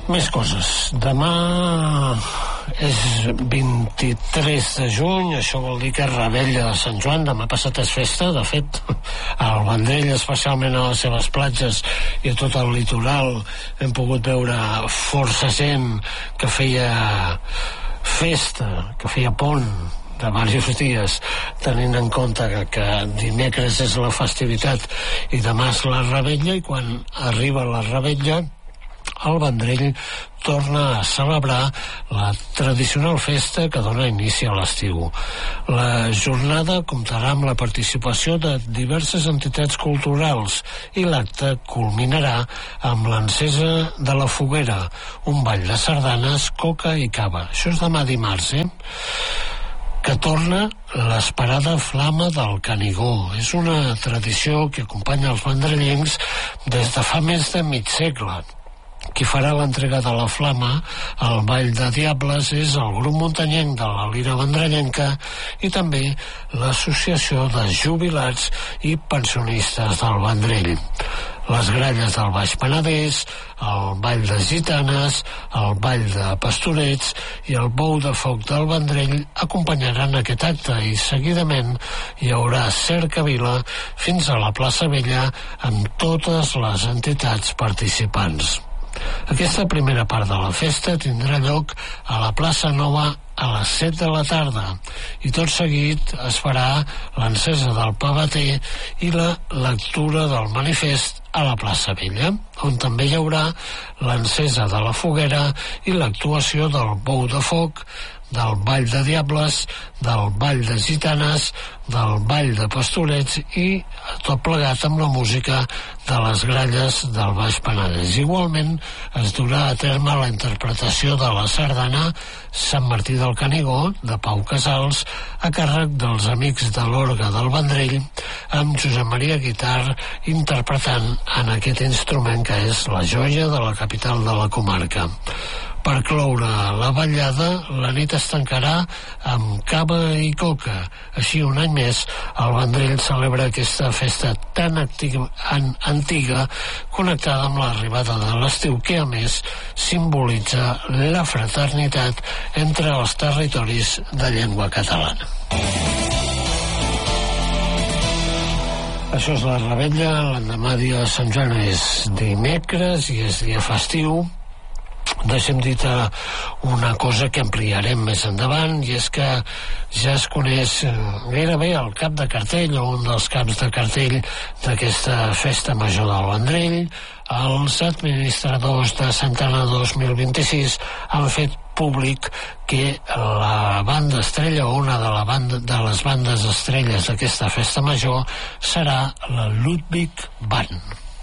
Més coses. Demà és 23 de juny, això vol dir que és Revetlla de Sant Joan. Demà passat és festa, de fet, al Vendrell, especialment a les seves platges i a tot el litoral, hem pogut veure força gent que feia festa, que feia pont de diversos dies, tenint en compte que dimecres és la festivitat i demà és la Revetlla, i quan arriba la Revetlla el Vendrell torna a celebrar la tradicional festa que dona inici a l'estiu. La jornada comptarà amb la participació de diverses entitats culturals i l'acte culminarà amb l'encesa de la foguera, un ball de sardanes, coca i cava. Això és demà dimarts, que torna l'esperada flama del Canigó. És una tradició que acompanya els vendrellencs des de fa més de mig segle. Qui farà l'entrega de la flama al Ball de Diables és el grup muntanyenc de la Lira Vendrellenca i també l'Associació de Jubilats i Pensionistes del Vendrell. Les gralles del Baix Penedès, el Ball de Gitanes, el Ball de Pastorets i el Bou de Foc del Vendrell acompanyaran aquest acte i seguidament hi haurà cercavila fins a la plaça Vella amb totes les entitats participants. Aquesta primera part de la festa tindrà lloc a la plaça Nova a les 7 de la tarda i tot seguit es farà l'encesa del pavater i la lectura del manifest a la plaça Vella, on també hi haurà l'encesa de la foguera i l'actuació del Bou de Foc, del Ball de Diables, del Ball de Gitanes, del Ball de Pastorets i tot plegat amb la música de les gralles del Baix Penedès. Igualment es durà a terme la interpretació de la sardana Sant Martí del Canigó, de Pau Casals, a càrrec dels Amics de l'Orgue del Vendrell, amb Josep Maria Guitar interpretant en aquest instrument que és la joia de la capital de la comarca. Per cloure la ballada, la nit es tancarà amb cava i coca. Així, un any més, el Vendrell celebra aquesta festa tan antiga, connectada amb l'arribada de l'estiu, que a més simbolitza la fraternitat entre els territoris de llengua catalana. Això és la Revetlla. L'endemà dia de Sant Joan és dimecres i és dia festiu. Deixem dita una cosa que ampliarem més endavant, i és que ja es coneix gairebé el cap de cartell o un dels caps de cartell d'aquesta festa major del Vendrell. Els administradors de Santana 2026 han fet públic que la banda estrella o una de les bandes estrelles d'aquesta festa major serà la Ludwig Band.